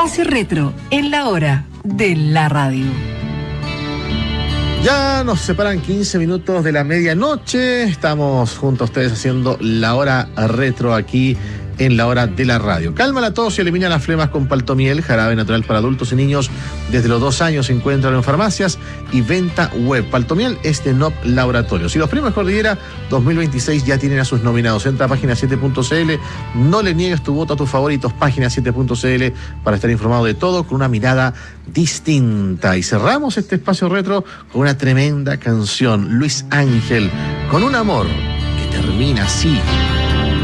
Espacio Retro en la hora de la radio. Ya nos separan 15 minutos de la medianoche. Estamos junto a ustedes haciendo la hora retro aquí en la hora de la radio. Calma la tos y elimina las flemas con Paltomiel, jarabe natural para adultos y niños. Desde los 2 años se encuentran en farmacias y venta web. Paltomiel es de NOP Laboratorios. Y los Premios Cordillera 2026 ya tienen a sus nominados. Entra a página7.cl, no le niegues tu voto a tus favoritos, página7.cl, para estar informado de todo con una mirada distinta. Y cerramos este espacio retro con una tremenda canción, Luis Ángel, con un amor que termina así.